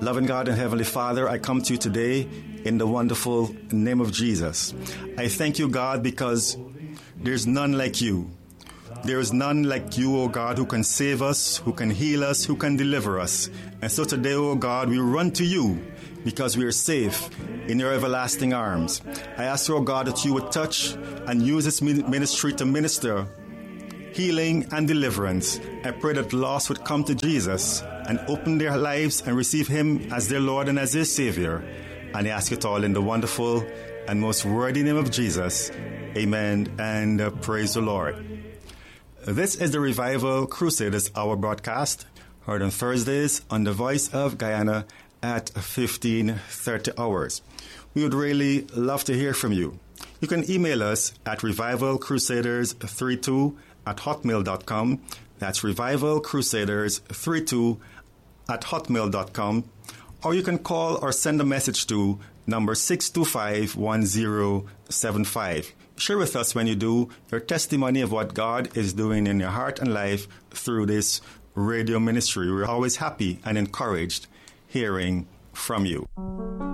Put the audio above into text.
Loving God and Heavenly Father, I come to you today in the wonderful name of Jesus. I thank you, God, because there's none like you. There is none like you, O God, who can save us, who can heal us, who can deliver us. And so today, O God, we run to you because we are safe in your everlasting arms. I ask, O God, that you would touch and use this ministry to minister healing and deliverance. I pray that the lost would come to Jesus and open their lives and receive him as their Lord and as their Savior. And I ask it all in the wonderful and most worthy name of Jesus. Amen and praise the Lord. This is the Revival Crusaders Hour broadcast, heard on Thursdays on the Voice of Guyana at 15:30 hours. We would really love to hear from you. You can email us at revivalcrusaders32@hotmail.com. That's revivalcrusaders32@hotmail.com. Or you can call or send a message to number 625-1075. Share with us when you do your testimony of what God is doing in your heart and life through this radio ministry. We're always happy and encouraged hearing from you.